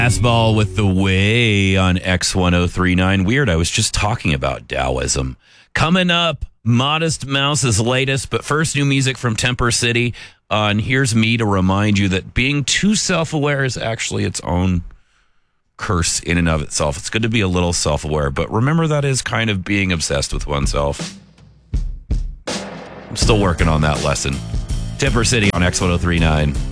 Fastball with the way on X1039. Weird, I was just talking about Taoism. Coming up, Modest Mouse's latest, but first, new music from Temper City. And here's me to remind you that being too self-aware is actually its own curse in and of itself. It's good to be a little self-aware, but remember that is kind of being obsessed with oneself. I'm still working on that lesson. Temper City on X1039.